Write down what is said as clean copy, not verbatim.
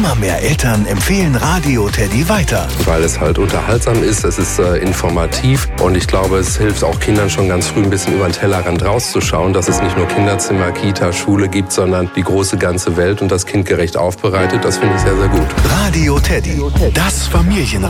Immer mehr Eltern empfehlen Radio Teddy weiter. Weil es halt unterhaltsam ist, es ist informativ und ich glaube, es hilft auch Kindern schon ganz früh ein bisschen über den Tellerrand rauszuschauen, dass es nicht nur Kinderzimmer, Kita, Schule gibt, sondern die große ganze Welt und das kindgerecht aufbereitet. Das finde ich sehr, sehr gut. Radio Teddy, das Familienradio.